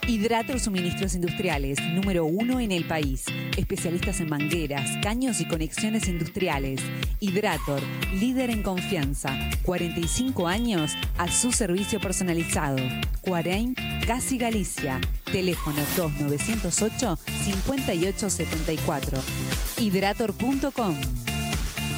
Hidrator Suministros Industriales, número 1 en el país. Especialistas en mangueras, caños y conexiones industriales. Hidrator, líder en confianza. 45 años a su servicio personalizado. Cuareim, Casi Galicia. Teléfono 2908-5874. Hidrator.com.